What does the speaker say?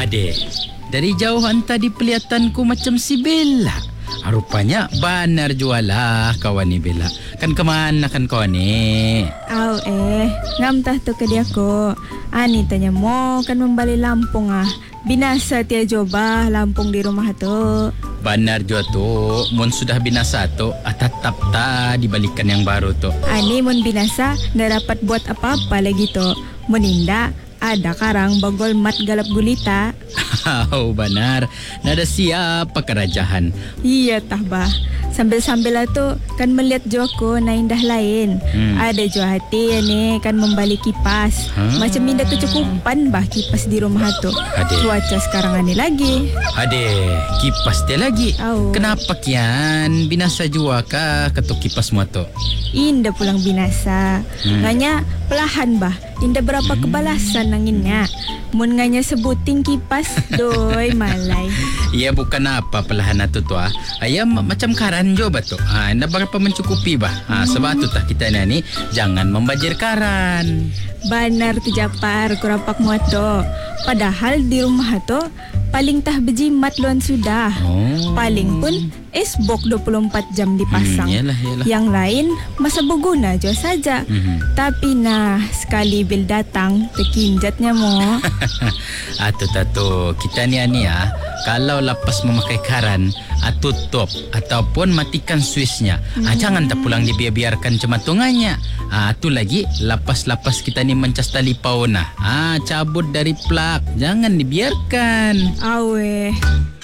Ade, dari jauhan tadi pelihatanku macam si Bella. Rupanya benar jualah kawan ni Bella. Kan kemana kan kau ni? Ngam tah tu ke dia ko. Ani tanya mo kan membalik Lampung Binasa tia coba Lampung di rumah tu. Benar jua tu, mun sudah binasa tu, tetap tak dibalikan yang baru tu. Ani mun binasa ndak dapat buat apa-apa lagi tu. Meninda ada karang bagol mat galap gulita. Oh benar, nada siapa kerajaan. Iya tah bah. Sambil-sambil tu kan melihat Joko na indah lain. Ada jo hati ni kan membalik kipas. Macam indah kecukupan bah kipas di rumah tu. Cuaca sekarang ani lagi. Ade, kipas dia lagi. Oh. Kenapa kian? Binasa jua kah ketuk kipas mu tu? Indah pulang binasa. Nganya pelahan bah. Indah berapa kebalasan nanginnya. Mun nganya sebuting kipas doi malai. Iya bukan apa pelahan tu tu ayam macam karan jo ba tu. Anda berapa mencukupi bah. Sebab tu tah kita ni jangan membajir karan. Banar tu Japar kurapak muato. Padahal di rumah tu paling tah bejimat luan sudah. Paling pun esbok 24 jam dipasang. Yalah. Yang lain masa berguna jo saja. Tapi sekali bil datang terkinjatnya mo. Atu kita ni kalau lepas memakai karan tutup ataupun matikan switchnya. Jangan tak pulang dibiarkan cematungannya. Tu lagi lapas-lapas kita ni mencas tali pauna. Cabut dari plug, jangan dibiarkan. Awe.